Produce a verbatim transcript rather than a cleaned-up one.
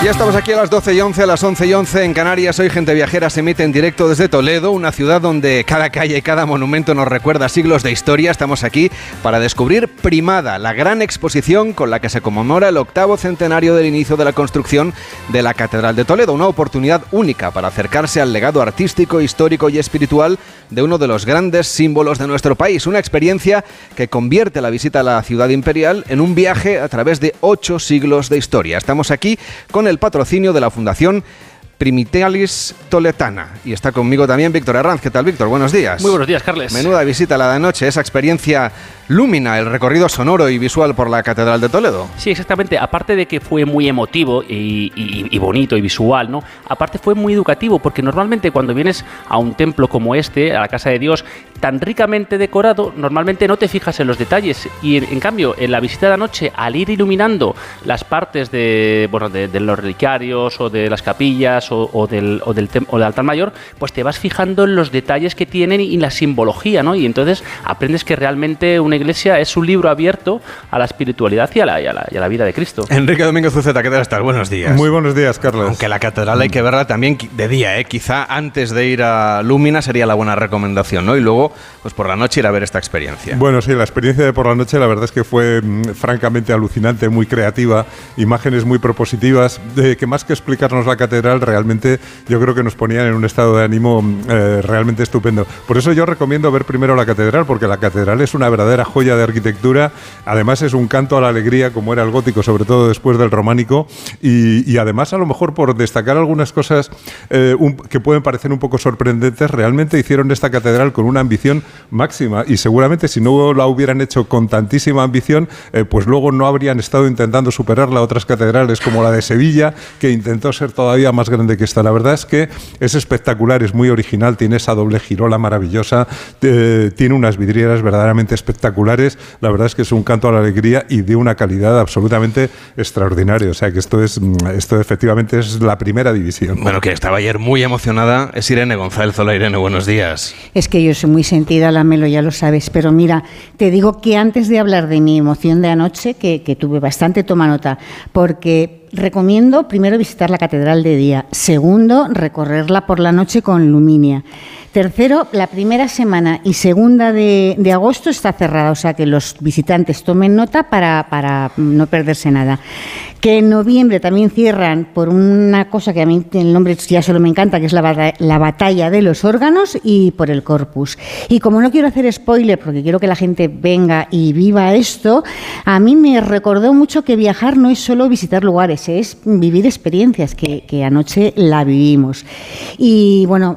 Ya estamos aquí a las doce y once, a las once y once en Canarias. Hoy Gente Viajera se emite en directo desde Toledo, una ciudad donde cada calle y cada monumento nos recuerda siglos de historia. Estamos aquí para descubrir Primada, la gran exposición con la que se conmemora el octavo centenario del inicio de la construcción de la Catedral de Toledo. Una oportunidad única para acercarse al legado artístico, histórico y espiritual de uno de los grandes símbolos de nuestro país. Una experiencia que convierte la visita a la ciudad imperial en un viaje a través de ocho siglos de historia. Estamos aquí con el patrocinio de la Fundación Primitialis Toletana. Y está conmigo también Víctor Herranz. ¿Qué tal, Víctor? Buenos días. Muy buenos días, Carles. Menuda visita la de anoche, esa experiencia lúmina, el recorrido sonoro y visual por la Catedral de Toledo. Sí, exactamente. Aparte de que fue muy emotivo y, y, y bonito y visual, ¿no? Aparte fue muy educativo, porque normalmente cuando vienes a un templo como este, a la Casa de Dios, tan ricamente decorado, normalmente no te fijas en los detalles. Y en, en cambio, en la visita de anoche, al ir iluminando las partes de, bueno, de, de los relicarios o de las capillas o, o, del, o, del tem- o del altar mayor, pues te vas fijando en los detalles que tienen y, y la simbología, ¿no? Y entonces aprendes que realmente una iglesia es un libro abierto a la espiritualidad y a la, y a la, y a la vida de Cristo. Enrique Domínguez Uceta, ¿qué tal estás? Buenos días. Muy buenos días, Carlos. Aunque la catedral hay que verla también de día, ¿eh? Quizá antes de ir a Lúmina sería la buena recomendación, ¿no? Y luego, pues por la noche ir a ver esta experiencia. Bueno, sí, la experiencia de por la noche la verdad es que fue mmm, francamente alucinante, muy creativa, imágenes muy propositivas, de que más que explicarnos la catedral, realmente yo creo que nos ponían en un estado de ánimo eh, realmente estupendo. Por eso yo recomiendo ver primero la catedral, porque la catedral es una verdadera joya de arquitectura, además es un canto a la alegría como era el gótico, sobre todo después del románico, y, y además a lo mejor por destacar algunas cosas eh, un, que pueden parecer un poco sorprendentes, realmente hicieron esta catedral con una ambición máxima, y seguramente si no la hubieran hecho con tantísima ambición, eh, pues luego no habrían estado intentando superarla a otras catedrales como la de Sevilla, que intentó ser todavía más grande que esta. La verdad es que es espectacular, es muy original, tiene esa doble girola maravillosa, eh, tiene unas vidrieras verdaderamente espectaculares. La verdad es que es un canto a la alegría y de una calidad absolutamente extraordinaria. O sea que esto es esto efectivamente es la primera división. Bueno, que estaba ayer muy emocionada es Irene González. Hola, Irene, buenos días. Es que yo soy muy sentida, Lamelo, ya lo sabes, pero mira, te digo que antes de hablar de mi emoción de anoche, que, que tuve bastante toma nota, porque recomiendo primero visitar la catedral de día, segundo, recorrerla por la noche con Luminia. Tercero, la primera semana y segunda de, de agosto está cerrada, o sea que los visitantes tomen nota para, para no perderse nada. Que en noviembre también cierran por una cosa que a mí el nombre ya solo me encanta, que es la, bata- la batalla de los órganos, y por el Corpus. Y como no quiero hacer spoiler, porque quiero que la gente venga y viva esto, a mí me recordó mucho que viajar no es solo visitar lugares, es vivir experiencias, que, que anoche la vivimos. Y bueno,